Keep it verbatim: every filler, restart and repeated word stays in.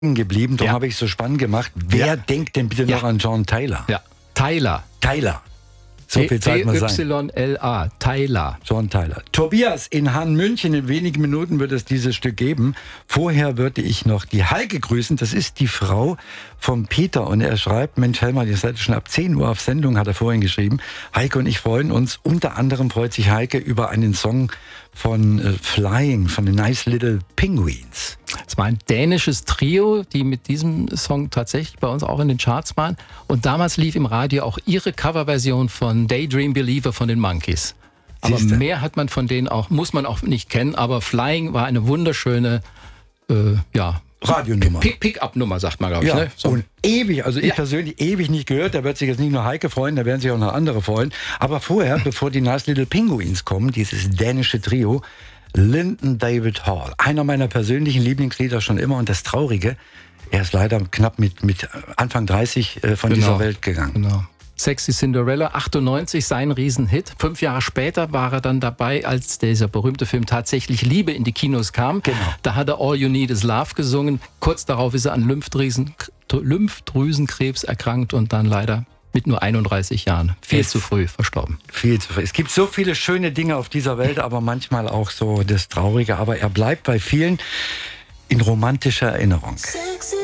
geblieben, darum Ja. habe ich es so spannend gemacht. Wer Ja. denkt denn bitte Ja. noch an John Tyler? Ja, Tyler. Tyler. So viel Zeit muss sein. T Y L A, Tyler. John Tyler. Tobias in Hahn München, in wenigen Minuten wird es dieses Stück geben. Vorher würde ich noch die Heike grüßen. Das ist die Frau vom Peter. Und er schreibt, Mensch Helmer, ihr seid schon ab zehn Uhr auf Sendung, hat er vorhin geschrieben. Heike und ich freuen uns. Unter anderem freut sich Heike über einen Song von äh, Flying, von den Nice Little Penguins. Es war ein dänisches Trio, die mit diesem Song tatsächlich bei uns auch in den Charts waren. Und damals lief im Radio auch ihre Coverversion von Daydream Believer von den Monkees. Aber Siehste. mehr hat man von denen auch, muss man auch nicht kennen. Aber Flying war eine wunderschöne, äh, ja, Radionummer. Pick- Pick-up-Nummer, sagt man, glaube ich. Ja, Ne? So. und ewig, also ich Ja. persönlich ewig nicht gehört. Da wird sich jetzt nicht nur Heike freuen, da werden sich auch noch andere freuen. Aber vorher, bevor die Nice Little Penguins kommen, dieses dänische Trio, Lyndon David Hall. Einer meiner persönlichen Lieblingslieder schon immer. Und das Traurige, er ist leider knapp mit, mit Anfang dreißig äh, von Genau. dieser Welt gegangen. Genau. Sexy Cinderella, achtundneunzig, sein Riesenhit. Fünf Jahre später war er dann dabei, als dieser berühmte Film Tatsächlich Liebe in die Kinos kam. Genau. Da hat er All You Need Is Love gesungen. Kurz darauf ist er an Lymphdrüsen, Lymphdrüsenkrebs erkrankt und dann leider mit nur einunddreißig Jahren viel Es- zu früh verstorben. Viel zu viel. Es gibt so viele schöne Dinge auf dieser Welt, aber manchmal auch so das Traurige. Aber er bleibt bei vielen in romantischer Erinnerung.